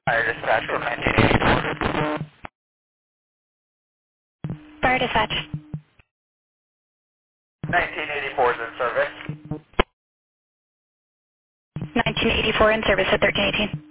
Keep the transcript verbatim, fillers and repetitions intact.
Fire dispatch from nineteen eighty-four. Fire dispatch. nineteen eighty-four is in service. nineteen eighty-four in service at thirteen eighteen.